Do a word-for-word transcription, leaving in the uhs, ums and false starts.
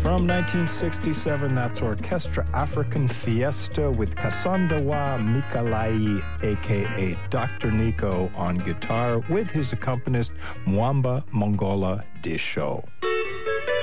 From nineteen sixty-seven, that's Orchestra African Fiesta with Kasandawa Mikalai, a k a. Doctor Nico, on guitar with his accompanist Mwamba Mongola Disho.